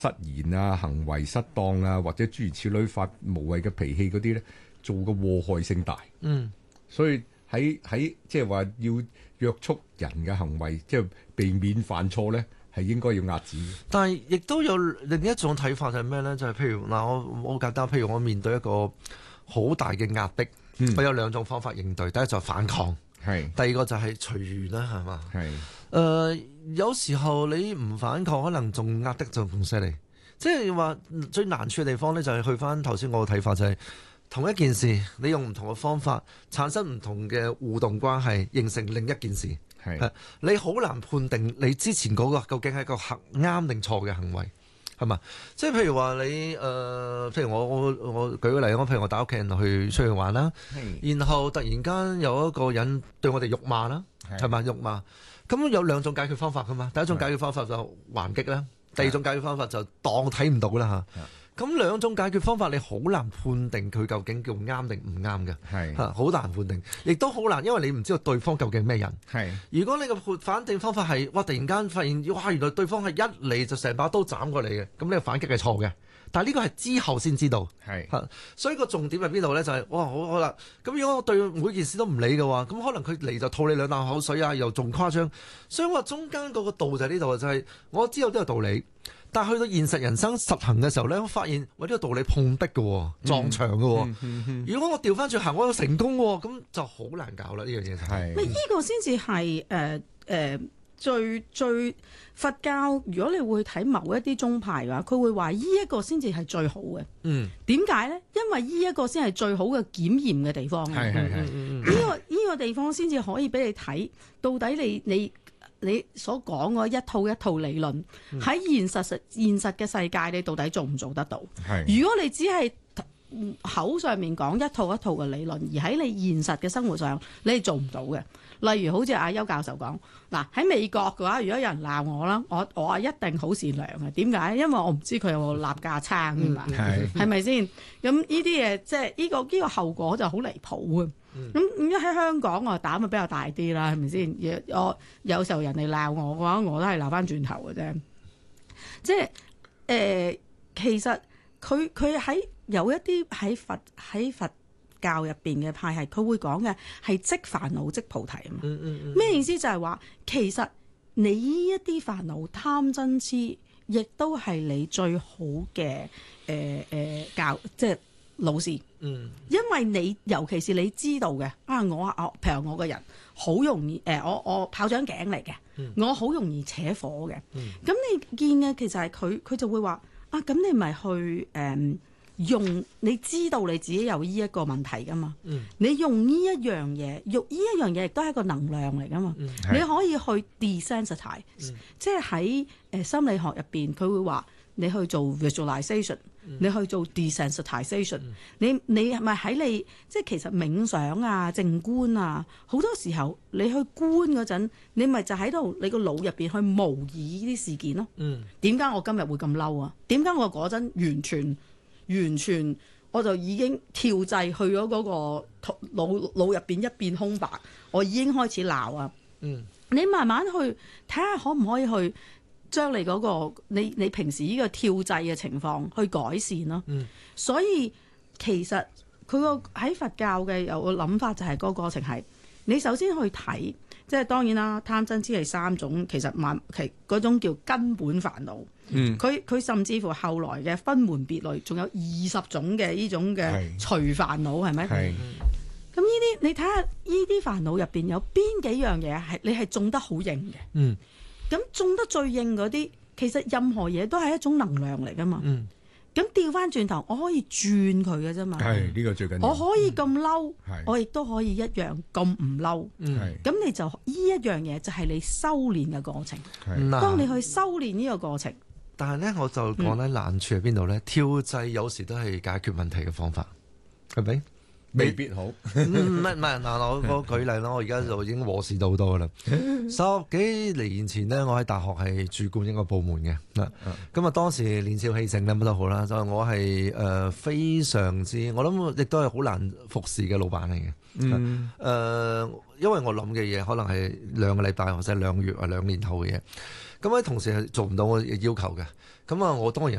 失言啊、行為失當啊，或者諸如此類發無謂嘅脾氣嗰啲咧，做嘅禍害性大。所以喺即係話要約束人嘅行為，即係避免犯錯咧，係應該要壓止。 但係亦都有另一種睇法，就係咩咧？就係譬如嗱，我好簡單，譬如我面對一個好大嘅壓迫，我有兩種方法應對。第一就係反抗，第二個就係隨緣啦，係嘛？有時候你唔反抗，可能仲壓得仲犀利。即係話最難處嘅地方咧，就係去翻頭先我嘅睇法，就係同一件事，你用唔同嘅方法產生唔同嘅互動關係，形成另一件事。你好難判定你之前嗰個究竟係一個啱定錯嘅行為，係嘛？即係譬如話你譬如我舉個例，譬如我帶屋企人出去玩啦，然後突然間有一個人對我哋辱罵啦，係嘛？辱罵，咁有兩種解決方法噶嘛。第一種解決方法就還擊啦，第二種解決方法就當睇唔到啦嚇。咁兩種解決方法你好難判定佢究竟叫啱定唔啱嘅，好難判定，亦都好難，因為你唔知道對方究竟係咩人。如果你個反定方法係，哇！突然間發現，哇！原來對方係一嚟就成把刀斬過嚟嘅，咁呢個反擊係錯嘅。但係呢個係之後先知道，所以個重點喺邊度呢？就係，哇！好啦，咁如果我對每件事都唔理嘅話，咁可能佢嚟就吐你兩啖口水啊，又仲誇張。所以我話中間嗰個度就喺呢度，就係我知道都有道理。但係去到現實人生實行嘅時候咧，我發現呢個道理碰壁嘅，撞牆嘅。如果我調翻轉行，我有成功，咁就好難搞啦。呢樣嘢係呢個先至係最佛教。如果你會睇某一啲宗派嘅話，佢會話呢一個先至係最好嘅。點解咧？因為呢一個先係最好嘅檢驗嘅地方。呢個地方先至可以俾你睇到底你所講嗰一套理論喺現實嘅世界，你到底做唔做得到？如果你只係口上面講一套嘅理論，而喺你現實嘅生活上你係做唔到嘅。例如好似阿邱教授講，嗱，喺美國嘅話，如果有人鬧我啦，我一定好善良嘅。點解？因為我唔知佢有冇立架撐㗎嘛，係咪先？咁呢啲嘢即係呢個後果就好離譜啊！咁喺香港我膽咪比較大啲啦，係咪先？我有時候人哋鬧我嘅話，我都係鬧翻轉頭嘅啫。即係其實佢喺有一啲喺佛教入邊嘅派系，佢會講嘅係即煩惱即菩提啊嘛。咩意思？就係話其實你呢一啲煩惱貪嗔癡，亦都係你最好嘅教即係老師。因為你尤其是你知道嘅譬如我個人好容易我炮仗頸嚟嘅，我好容易扯火嘅。咁你見嘅其實係佢就會話咁你咪去用你知道你自己有呢一個問題噶嘛？你用呢一樣嘢，用呢一樣嘢亦都係一個能量嚟噶嘛？你可以去 desensitize，即係喺心理學入邊，佢會話你去做 visualization，你去做 desensitization，你係咪喺你即係其實冥想啊、靜觀啊，好多時候你去觀嗰陣，你咪就喺度你個腦入邊去模擬呢啲事件咯。點解我今日會咁嬲啊？點解我嗰陣完全我就已經跳掣去咗嗰個腦入邊一片空白，我已經開始鬧啊！你慢慢去睇下可唔可以去將你嗰個你平時呢個跳掣嘅情況去改善咯。所以其實佢個喺佛教嘅有個諗法就係個過程係你首先去睇，即係當然啦，貪嗔癡係三種，其實嗰種叫根本煩惱。佢甚至乎後來嘅分門別類，仲有20種嘅呢種嘅隨煩惱，係咪？咁呢啲你睇下，呢啲煩惱入邊有邊幾樣嘢係你係種得好硬嘅？咁種得最硬嗰啲，其實任何嘢都係一種能量嚟噶嘛。咁調翻轉頭，我可以轉佢嘅啫嘛。 呢個最緊要。 我可以咁嬲，我亦都可以一樣咁唔嬲。咁你就呢一樣嘢就係你修練嘅過程。當你去修練呢個過程。 但係咧，我就講咧難處喺邊度咧？跳掣有時都係解決問題嘅方法，係咪？ 未必好。 唔係嗱，我舉例啦，我而家就已經和事到多啦。10幾年前呢，我喺大學係主管一個部門嘅。咁啊，當時年少氣盛咧，乜都好啦，就我係非常之，我諗亦都係好難服侍嘅老闆嚟嘅。因為我諗嘅嘢可能係2個禮拜或者2個月或2年後嘅嘢，咁喺同時係做唔到我嘅要求嘅。咁啊，我當然